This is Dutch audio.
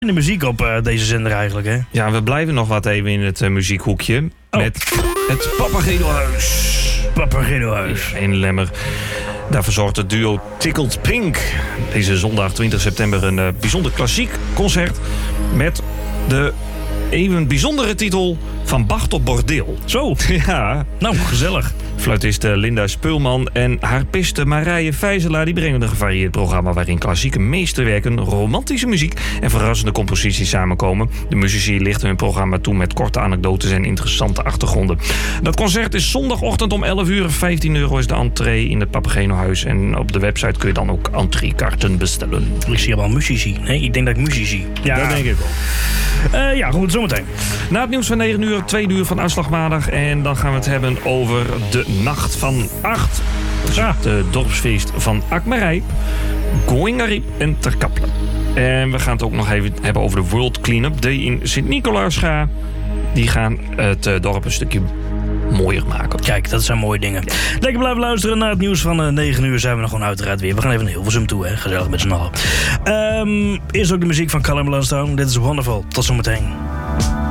In de muziek op deze zender eigenlijk, hè? Ja, we blijven nog wat even in het muziekhoekje. Met het Papageno-huis. Papageno-huis. In Lemmer. Daar verzorgt het duo Tickled Pink deze zondag 20 september een bijzonder klassiek concert met de even bijzondere titel Van Bach tot Bordeel. Zo, Ja. nou, gezellig. Fluitiste Linda Speulman en harpiste Marije Vijzelaar die brengen een gevarieerd programma waarin klassieke meesterwerken, romantische muziek en verrassende composities samenkomen. De muzici lichten hun programma toe met korte anekdotes en interessante achtergronden. Dat concert is zondagochtend om 11 uur. €15 is de entree in het Papageno-huis. En op de website kun je dan ook entreekaarten bestellen. Ik zie allemaal muzici. Nee, ik denk dat ik muziek zie. Ja, Dat denk ik wel. ja, goed, zometeen. Na het nieuws van 9 uur, 2 uur van Aanslag Maandag. En dan gaan we het hebben over de Nacht van 8. Ja. Het dorpsfeest van Akmerij, Goingarip en Ter Kapelen. En we gaan het ook nog even hebben over de World Cleanup Day in Sint-Nicolaasga. Die gaan het dorp een stukje mooier maken. Kijk, dat zijn mooie dingen. Lekker blijven luisteren. Na het nieuws van 9 uur zijn we nog gewoon uiteraard weer. We gaan even naar Hilversum toe, hè. Gezellig met z'n allen. Eerst ook de muziek van Callum Blunstone. Dit is Wonderful. Tot zometeen.